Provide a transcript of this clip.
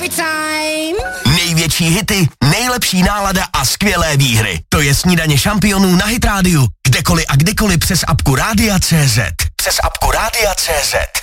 Happy time! Největší hity, nejlepší nálada a skvělé výhry. To je Snídaně šampionů na Hit Radio. Kdekoliv a kdykoliv přes apku Rádia.cz. Přes apku Rádia.cz.